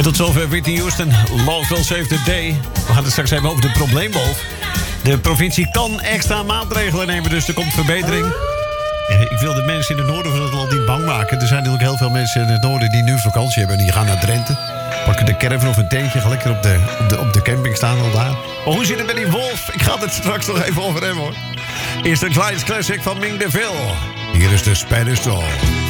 En tot zover Whitney Houston, Love Will Save the Day. We gaan het straks even over de probleemwolf. De provincie kan extra maatregelen nemen, dus er komt verbetering. Ik wil de mensen in het noorden van het land niet bang maken. Er zijn natuurlijk heel veel mensen in het noorden die nu vakantie hebben en die gaan naar Drenthe. Pakken de caravan of een tentje, gaan lekker op de camping staan al daar. Maar hoe zit het met die wolf? Ik ga het straks nog even over hebben, hoor. Eerst een klein classic van Ming DeVille. Hier is de Spanish Soul.